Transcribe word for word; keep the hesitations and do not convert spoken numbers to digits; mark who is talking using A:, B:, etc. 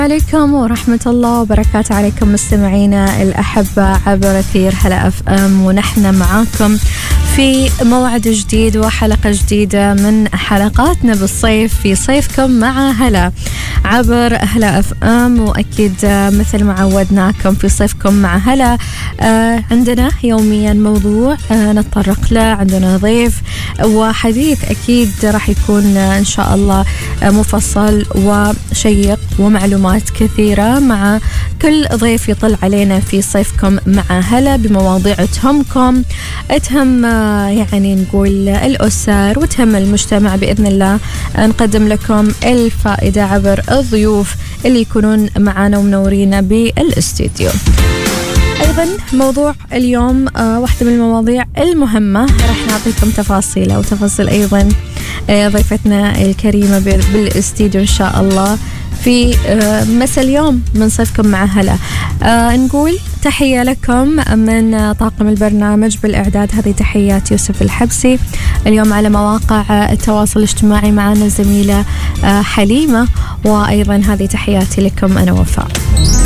A: عليكم ورحمة الله وبركاته عليكم مستمعينا الأحبة عبر أثير هلا أف أم، ونحن معاكم في موعد جديد وحلقة جديدة من حلقاتنا بالصيف في صيفكم مع هلا عبر هلا أف أم. وأكيد مثل ما عودناكم في صيفكم مع هلا آه عندنا يوميا موضوع آه نتطرق له، عندنا ضيف وحديث أكيد راح يكون آه إن شاء الله آه مفصل وشيق ومعلومات كثيرة مع كل ضيف يطل علينا في صيفكم مع هلا بمواضيع تهمكم، تهم يعني نقول الأسر وتهم المجتمع بإذن الله. نقدم لكم الفائدة عبر الضيوف اللي يكونون معنا ومنورين بالاستديو. أيضا موضوع اليوم آه واحدة من المواضيع المهمة راح نعطيكم تفاصيل أو تفاصيل أيضا آه ضيفتنا الكريمة بالاستديو إن شاء الله في آه مساء اليوم من صيفكم مع هلا. آه نقول تحية لكم من طاقم البرنامج بالإعداد، هذه تحيات يوسف الحبسي. اليوم على مواقع التواصل الاجتماعي معنا الزميلة آه حليمة، وأيضا هذه تحياتي لكم أنا وفاء.